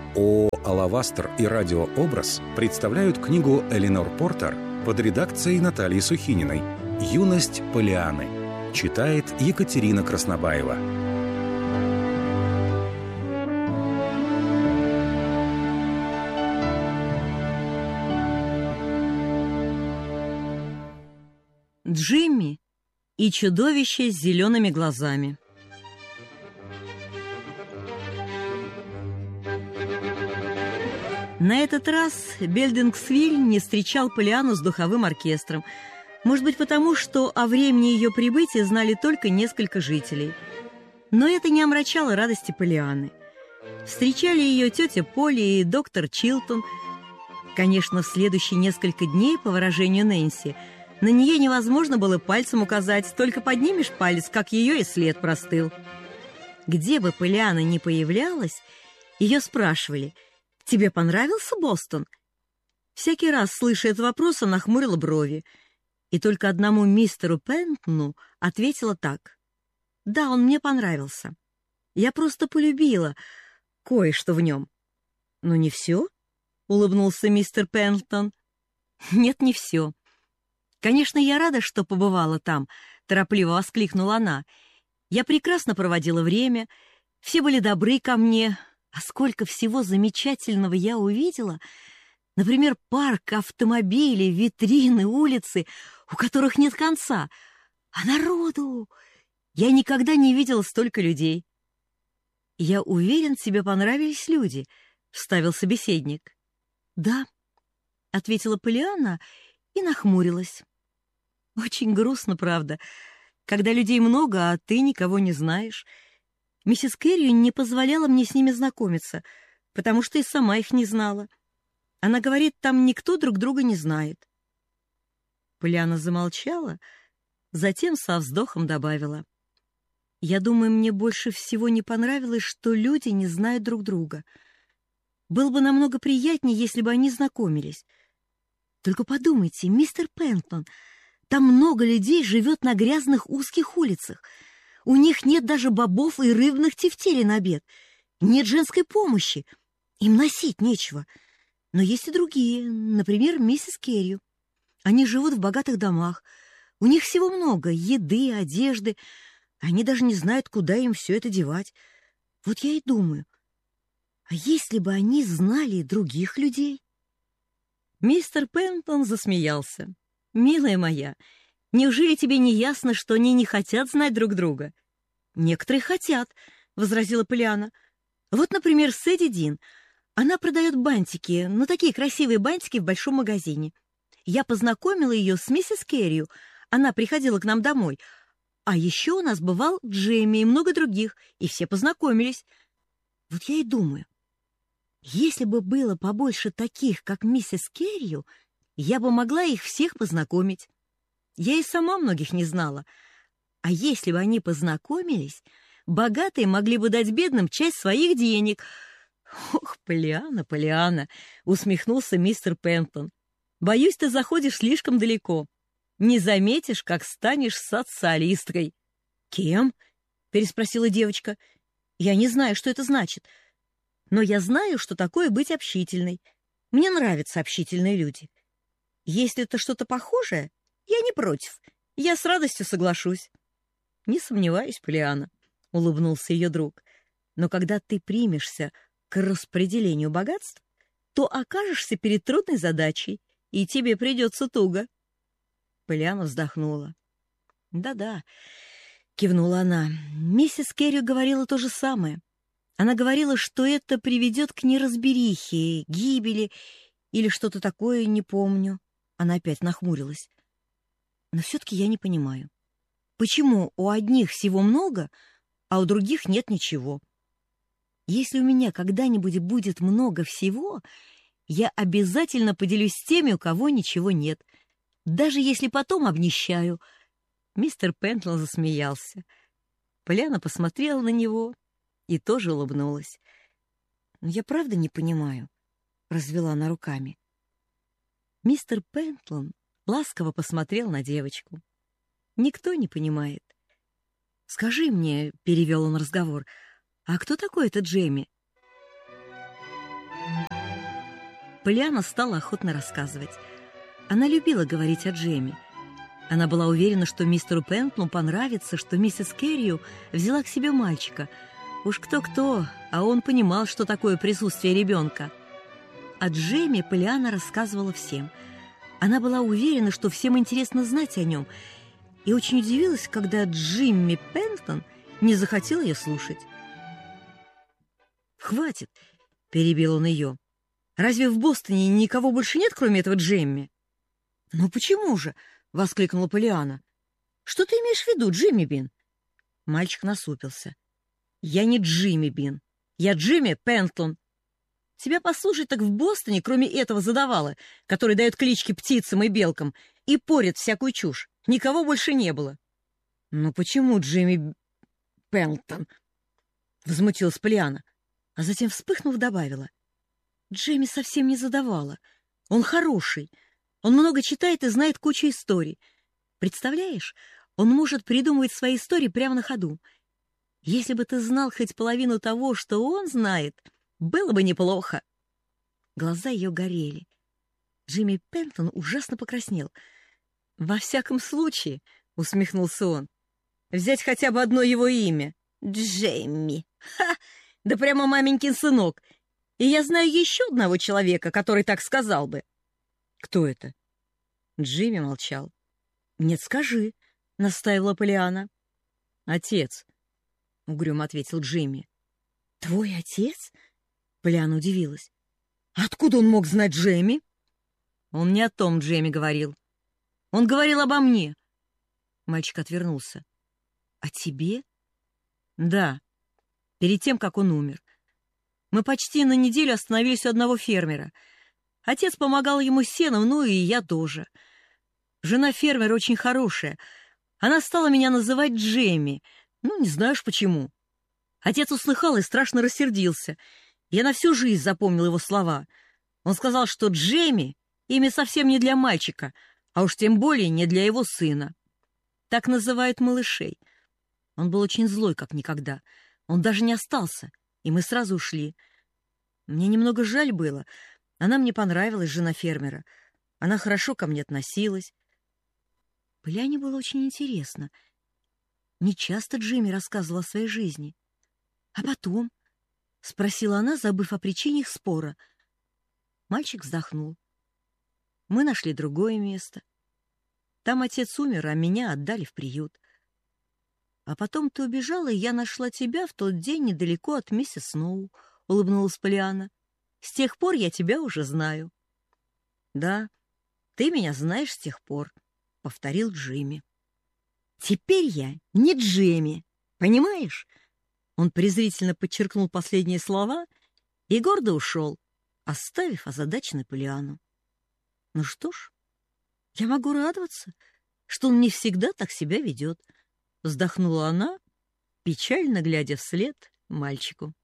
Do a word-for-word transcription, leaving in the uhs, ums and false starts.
ООО «Алавастр» и «Радиообраз» представляют книгу Эленор Портер под редакцией Натальи Сухининой «Юность Полианы». Читает Екатерина Краснобаева. Джимми и чудовище с зелеными глазами. На этот раз Белдингсвиль не встречал Полиану с духовым оркестром. Может быть, потому, что о времени ее прибытия знали только несколько жителей. Но это не омрачало радости Полианы. Встречали ее тетя Поли и доктор Чилтон. Конечно, в следующие несколько дней, по выражению Нэнси, на нее невозможно было пальцем указать, только поднимешь палец, как ее и след простыл. Где бы Полиана ни появлялась, ее спрашивали: «Тебе понравился Бостон?» Всякий раз, слыша этот вопрос, она хмурила брови. И только одному мистеру Пентону ответила так: «Да, он мне понравился. Я просто полюбила кое-что в нем». «Ну, не все?» — улыбнулся мистер Пентон. «Нет, не все. Конечно, я рада, что побывала там», — торопливо воскликнула она. «Я прекрасно проводила время, все были добры ко мне, а сколько всего замечательного я увидела. Например, парк, автомобили, витрины, улицы, у которых нет конца. А народу! Я никогда не видела столько людей». «Я уверен, тебе понравились люди», — вставил собеседник. «Да», — ответила Полианна и нахмурилась. «Очень грустно, правда, когда людей много, а ты никого не знаешь. Миссис Кэррио не позволяла мне с ними знакомиться, потому что и сама их не знала. Она говорит, там никто друг друга не знает». Полианна замолчала, затем со вздохом добавила: «Я думаю, мне больше всего не понравилось, что люди не знают друг друга. Было бы намного приятнее, если бы они знакомились. Только подумайте, мистер Пентон, там много людей живет на грязных узких улицах. У них нет даже бобов и рыбных тефтелей на обед. Нет женской помощи. Им носить нечего. Но есть и другие, например, миссис Кэррио. Они живут в богатых домах. У них всего много — еды, одежды. Они даже не знают, куда им все это девать. Вот я и думаю, а если бы они знали других людей?» Мистер Пентон засмеялся. «Милая моя, неужели тебе не ясно, что они не хотят знать друг друга?» «Некоторые хотят», — возразила Полианна. «Вот, например, Сэдди Дин. Она продает бантики, ну, такие красивые бантики в большом магазине. Я познакомила ее с миссис Кэррио. Она приходила к нам домой. А еще у нас бывал Джейми и много других, и все познакомились. Вот я и думаю, если бы было побольше таких, как миссис Кэррио, я бы могла их всех познакомить. Я и сама многих не знала. А если бы они познакомились, богатые могли бы дать бедным часть своих денег». «Ох, Полианна, Полианна», — усмехнулся мистер Пентон. «Боюсь, ты заходишь слишком далеко. Не заметишь, как станешь социалисткой». «Кем?» — переспросила девочка. «Я не знаю, что это значит. Но я знаю, что такое быть общительной. Мне нравятся общительные люди. Если это что-то похожее, я не против. Я с радостью соглашусь». «Не сомневаюсь, Полианна», — улыбнулся ее друг. «Но когда ты примешься к распределению богатств, то окажешься перед трудной задачей, и тебе придется туго». Полианна вздохнула. «Да-да», — кивнула она, — «миссис Кэррио говорила то же самое. Она говорила, что это приведет к неразберихе, гибели или что-то такое, не помню». Она опять нахмурилась. «Но все-таки я не понимаю, почему у одних всего много, а у других нет ничего? Если у меня когда-нибудь будет много всего, я обязательно поделюсь с теми, у кого ничего нет, даже если потом обнищаю». Мистер Пентон засмеялся. Полианна посмотрела на него и тоже улыбнулась. «Но я правда не понимаю», — развела она руками. Мистер Пентлон ласково посмотрел на девочку. «Никто не понимает. Скажи мне», — перевел он разговор, — «а кто такой этот Джейми?» Полианна стала охотно рассказывать. Она любила говорить о Джейми. Она была уверена, что мистеру Пентлу понравится, что миссис Керрию взяла к себе мальчика. Уж кто-кто, а он понимал, что такое присутствие ребенка. О Джейми Полианна рассказывала всем. Она была уверена, что всем интересно знать о нем, и очень удивилась, когда Джимми Пентлон не захотел ее слушать. «Хватит!» — перебил он ее. «Разве в Бостоне никого больше нет, кроме этого Джимми?» «Ну почему же?» — воскликнула Полианна. «Что ты имеешь в виду, Джимми Бин?» Мальчик насупился. «Я не Джимми Бин. Я Джимми Пентлон. Тебя послушать, так в Бостоне, кроме этого задавала, который дает клички птицам и белкам и порит всякую чушь, никого больше не было». «Ну почему Джимми Пентлон?» — возмутилась Полианна, а затем, вспыхнув, добавила. «Джимми совсем не задавала. Он хороший. Он много читает и знает кучу историй. Представляешь, он может придумывать свои истории прямо на ходу. Если бы ты знал хоть половину того, что он знает, было бы неплохо». Глаза ее горели. Джимми Пентлон ужасно покраснел. «Во всяком случае», — усмехнулся он, — «взять хотя бы одно его имя. Джимми. Ха! Да прямо маменькин сынок. И я знаю еще одного человека, который так сказал бы». «Кто это?» Джимми молчал. «Нет, скажи», — настаивала Полианна. «Отец», — угрюмо ответил Джимми. «Твой отец?» — Полианна удивилась. «Откуда он мог знать Джимми?» «Он не о том Джимми говорил. Он говорил обо мне». Мальчик отвернулся. «О тебе?» «Да, перед тем, как он умер. Мы почти на неделю остановились у одного фермера. Отец помогал ему с сеном, ну и я тоже. Жена фермера очень хорошая. Она стала меня называть Джемми. Ну, не знаешь почему. Отец услыхал и страшно рассердился. Я на всю жизнь запомнил его слова. Он сказал, что Джемми — имя совсем не для мальчика, а уж тем более не для его сына. Так называют малышей. Он был очень злой, как никогда. Он даже не остался, и мы сразу ушли. Мне немного жаль было. Она мне понравилась, жена фермера. Она хорошо ко мне относилась. Полиане было очень интересно. Не часто Джимми рассказывал о своей жизни. «А потом?» — спросила она, забыв о причине их спора. Мальчик вздохнул. «Мы нашли другое место. Там отец умер, а меня отдали в приют. А потом ты убежала, и я нашла тебя в тот день недалеко от миссис Сноу», — улыбнулась Полианна. «С тех пор я тебя уже знаю». «Да, ты меня знаешь с тех пор», — повторил Джимми. «Теперь я не Джимми, понимаешь?» Он презрительно подчеркнул последние слова и гордо ушел, оставив озадаченную Полианну. «Ну что ж, я могу радоваться, что он не всегда так себя ведет», — вздохнула она, печально глядя вслед мальчику.